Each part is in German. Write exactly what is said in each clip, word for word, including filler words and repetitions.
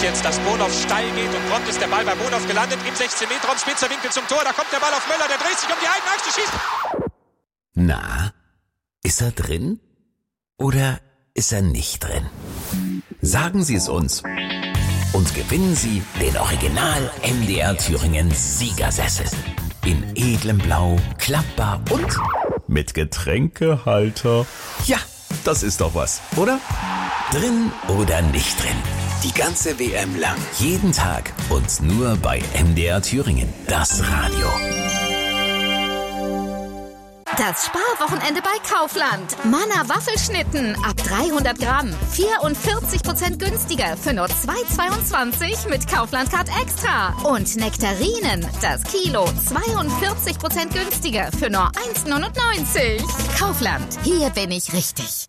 jetzt, dass Bonhoff steil geht und prompt ist der Ball bei Bonhoff gelandet im sechzehn Meter Raum, spitzer Winkel zum Tor, da kommt der Ball auf Möller, der dreht sich um die eigene Achse, schießt. Na, ist er drin oder ist er nicht drin? Sagen Sie es uns und gewinnen Sie den Original M D R Thüringen Siegersessel. In edlem Blau, klappbar und mit Getränkehalter. Ja, das ist doch was, oder? Drin oder nicht drin? Die ganze W M lang. Jeden Tag und nur bei M D R Thüringen. Das Radio. Das Sparwochenende bei Kaufland. Manna Waffelschnitten ab dreihundert Gramm. vierundvierzig Prozent günstiger für nur zwei Euro zweiundzwanzig mit Kaufland Card Extra. Und Nektarinen, das Kilo, zweiundvierzig Prozent günstiger für nur eins Euro neunundneunzig. Kaufland, hier bin ich richtig.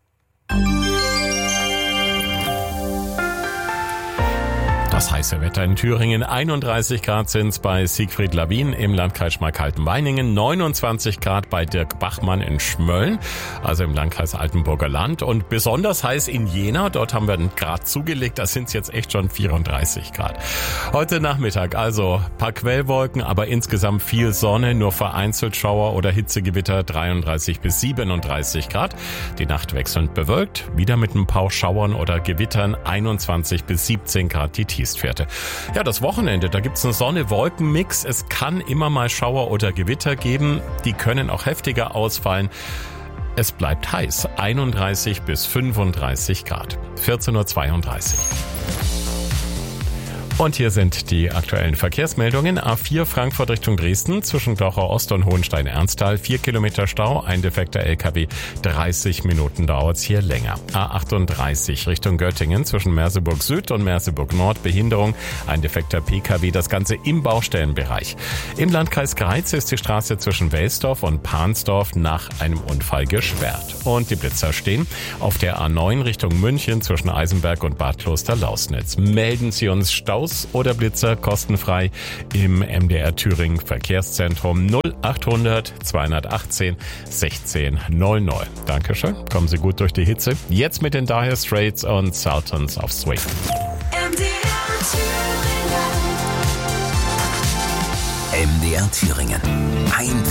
Das heiße Wetter in Thüringen, einunddreißig Grad sind's bei Siegfried Lawin im Landkreis Schmalkalden-Weiningen, neunundzwanzig Grad bei Dirk Bachmann in Schmölln, also im Landkreis Altenburger Land, und besonders heiß in Jena, dort haben wir einen Grad zugelegt, da sind's jetzt echt schon vierunddreißig Grad. Heute Nachmittag also paar Quellwolken, aber insgesamt viel Sonne, nur vereinzelt Schauer oder Hitzegewitter, dreiunddreißig bis siebenunddreißig Grad. Die Nacht wechselnd bewölkt, wieder mit ein paar Schauern oder Gewittern, einundzwanzig bis siebzehn Grad die Tiefstwerte. Ja, das Wochenende, da gibt's einen Sonne-Wolken-Mix. Es kann immer mal Schauer oder Gewitter geben. Die können auch heftiger ausfallen. Es bleibt heiß. einunddreißig bis fünfunddreißig Grad. vierzehn Uhr zweiunddreißig. Und hier sind die aktuellen Verkehrsmeldungen. A vier Frankfurt Richtung Dresden, zwischen Glauchau Ost und Hohenstein-Ernsthal, vier Kilometer Stau, ein defekter L K W, dreißig Minuten dauert's hier länger. A achtunddreißig Richtung Göttingen, zwischen Merseburg Süd und Merseburg Nord, Behinderung, ein defekter P K W, das Ganze im Baustellenbereich. Im Landkreis Greiz ist die Straße zwischen Welsdorf und Pahnsdorf nach einem Unfall gesperrt. Und die Blitzer stehen auf der A neun Richtung München, zwischen Eisenberg und Bad Kloster-Lausnitz. Melden Sie uns Staus oder Blitzer kostenfrei im M D R Thüringen Verkehrszentrum null achthundert zweihundertachtzehn sechzehn null null. Dankeschön, kommen Sie gut durch die Hitze. Jetzt mit den Dire Straits und Sultans of Swing. M D R Thüringen. M D R Thüringen. Ein